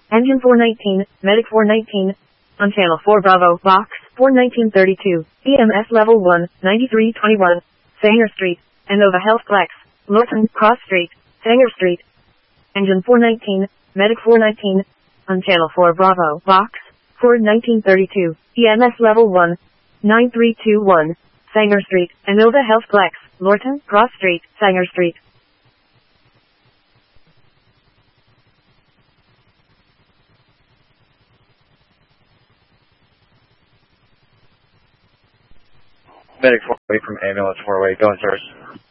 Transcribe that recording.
Engine 419, Medic 419. On Channel 4 Bravo, Box 41932, EMS Level 1, 9321, Sanger Street, Innova Healthplex, Lorton, Cross Street, Sanger Street. Engine 419, Medic 419. On Channel 4 Bravo, Box 41932, EMS Level 1, 9321, Sanger Street, Innova Healthplex, Lorton, Cross Street, Sanger Street. Medic 4-way from ambulance 4-way, going service.